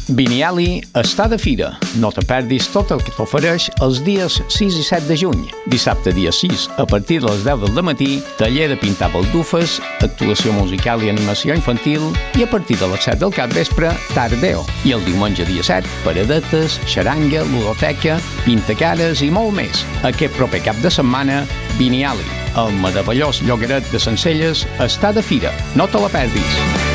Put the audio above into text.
Biniali està de fira. No te perdis tot el que t'ofereix els dies 6 i 7 de juny. Dissabte dia 6, a partir de les 10 del matí, taller de pintar baldufes, actuació musical i animació infantil i a partir de les 7 del capvespre, tardeo. I el diumenge dia 7, paradetes, xaranga, ludoteca, pintacares i molt més. Aquest proper cap de setmana, Biniali, el meravellós llogaret de Sencelles, està de fira. No te la perdis.